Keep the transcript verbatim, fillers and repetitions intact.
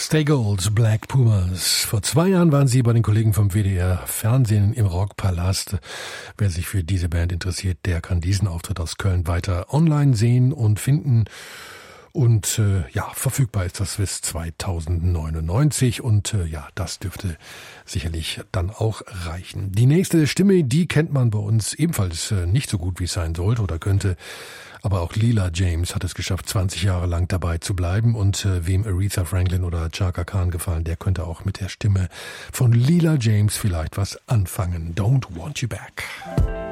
Stay Gold, Black Pumas. Vor zwei Jahren waren sie bei den Kollegen vom W D R Fernsehen im Rockpalast. Wer sich für diese Band interessiert, der kann diesen Auftritt aus Köln weiter online sehen und finden. Und äh, ja, verfügbar ist das bis zweitausendneunundneunzig und äh, ja, das dürfte sicherlich dann auch reichen. Die nächste Stimme, die kennt man bei uns ebenfalls äh, nicht so gut, wie es sein sollte oder könnte. Aber auch Leela James hat es geschafft, zwanzig Jahre lang dabei zu bleiben. Und äh, wem Aretha Franklin oder Chaka Khan gefallen, der könnte auch mit der Stimme von Leela James vielleicht was anfangen. Don't Want You Back.